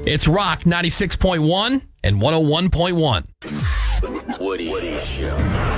It's Rock 96.1 and 101.1. The Woody Show.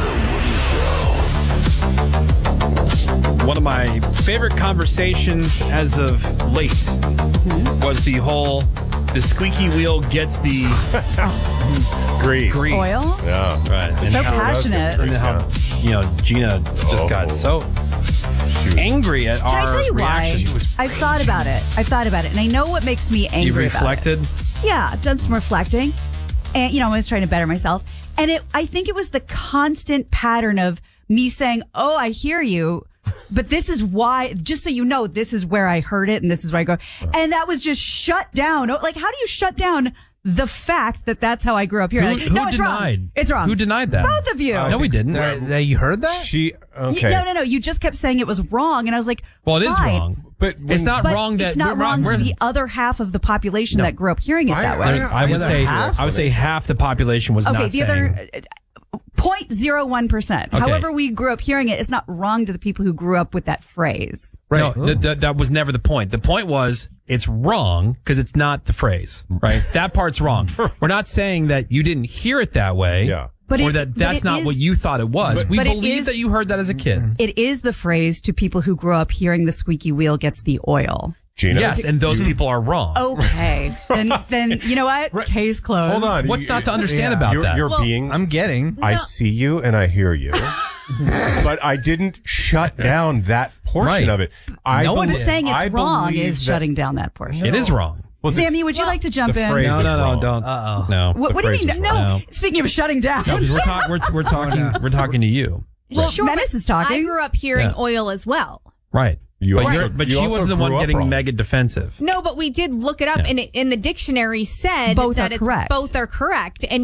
One of my favorite conversations as of late was the squeaky wheel gets the Grease. Oil? Yeah. Right. And So how- passionate. And how, Gina just got so angry at Can I our tell you reaction. why? I've thought about it. And I know what makes me angry You about it. reflected? Yeah, I've done some reflecting. And, I was trying to better myself. And I think it was the constant pattern of me saying, oh, I hear you, but this is why, just so you know, this is where I heard it and this is where I go. And that was just shut down. Like, how do you shut down the fact that that's how I grew up here? Who Like, no, it's denied? wrong. It's wrong. Who denied that? Both of you. No, we didn't. That you heard that? Okay. No. You just kept saying it was wrong. And I was like, Well, it is fine. wrong. But It's not But wrong that it's not we're- wrong to we're- the other half of the population that grew up hearing it that way. I would The say other half? half the population was Okay, not the saying. other 0.01%. Okay. However we grew up hearing it, it's not wrong to the people who grew up with that phrase. Right. No, that was never the point. The point was it's wrong because it's not the phrase, right? That part's wrong. We're not saying that you didn't hear it that way, Yeah. But or it- that's but it not is- what you thought it was. We but it believe is- that you heard that as a kid. It is the phrase to people who grew up hearing the squeaky wheel gets the oil. Gina? Yes, and those people are wrong. Okay. then you know what? Case closed. Hold on. What's not to understand about You're, that? you're Well, being... I'm getting. I see you and I hear you. But I didn't shut down that portion Right. of it. No one believe- is saying I it's wrong believe is that- shutting down that portion. It is wrong. Well, this- Sammy, would you like to jump the in? phrase- No, is no, wrong. don't. Uh-oh. No. What do you phrase mean? is No. wrong. Speaking of shutting down. No, 'cause we're talking to you. Well, Sure, Menace but is talking. I grew up hearing Yeah. oil as well. Right. You But, also- but you she also wasn't the one grew up getting wrong. mega defensive. No, but we did look it up, Yeah. and in the dictionary said Both that are correct. both are correct. And